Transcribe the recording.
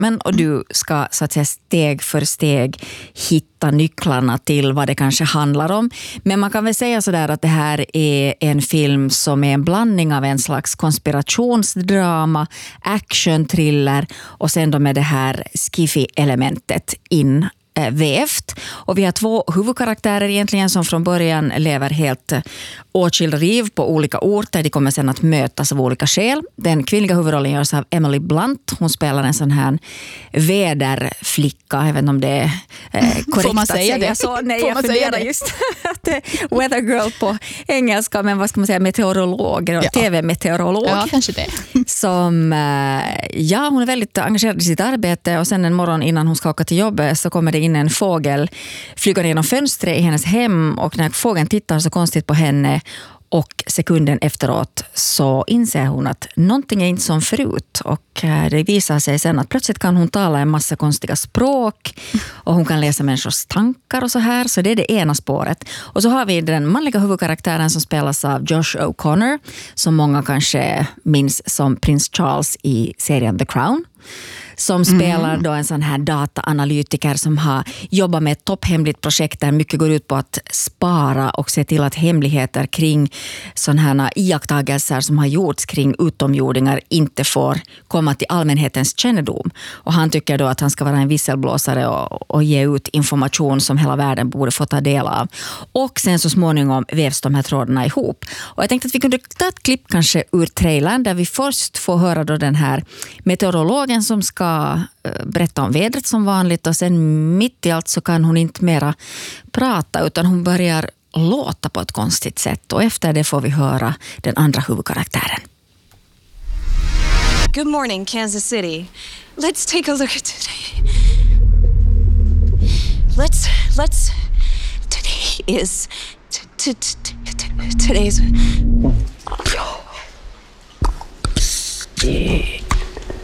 filmen och du ska så att säga steg för steg hitta nycklarna till vad det kanske handlar om. Men man kan väl säga sådär att det här är en film som är en blandning av en slags konspirationsdrama, action-thriller och sen då med det här skiffy-elementet in vävt. Och vi har 2 huvudkaraktärer egentligen som från början lever helt åtskilda liv på olika orter. De kommer sen att mötas av olika skäl. Den kvinnliga huvudrollen görs av Emily Blunt. Hon spelar en sån här väderflicka. Jag vet inte om det är korrekt får man säga det? Så, nej, jag funderar just att det är weather girl på engelska, men vad ska man säga, meteorolog eller tv-meteorolog. Ja, kanske det. Som, hon är väldigt engagerad i sitt arbete och sen en morgon innan hon ska åka till jobbet så kommer det in en fågel flyger genom fönstret i hennes hem och när fågeln tittar så konstigt på henne och sekunden efteråt så inser hon att någonting är inte som förut och det visar sig sen att plötsligt kan hon tala en massa konstiga språk och hon kan läsa människors tankar och så här, så det är det ena spåret. Och så har vi den manliga huvudkaraktären som spelas av Josh O'Connor som många kanske minns som prins Charles i serien The Crown. Som spelar då en sån här dataanalytiker som har jobbat med ett topphemligt projekt där mycket går ut på att spara och se till att hemligheter kring såna här iakttagelser som har gjorts kring utomjordingar inte får komma till allmänhetens kännedom. Och han tycker då att han ska vara en visselblåsare och ge ut information som hela världen borde få ta del av. Och sen så småningom vävs de här trådarna ihop. Och jag tänkte att vi kunde ta ett klipp kanske ur trailern där vi först får höra då den här meteorologen som ska berätta om vädret som vanligt och sen mitt i allt så kan hon inte mera prata utan hon börjar låta på ett konstigt sätt och efter det får vi höra den andra huvudkaraktären. Good morning, Kansas City. Let's take a look at today. Today is today's